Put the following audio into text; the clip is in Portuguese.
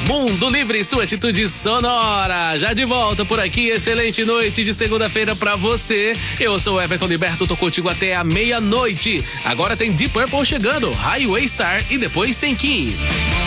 Mundo Livre, sua atitude sonora. Já de volta por aqui, excelente noite de segunda-feira pra você. Eu sou o Everton Liberto, tô contigo até a meia-noite. Agora tem Deep Purple chegando, Highway Star e depois tem Kim.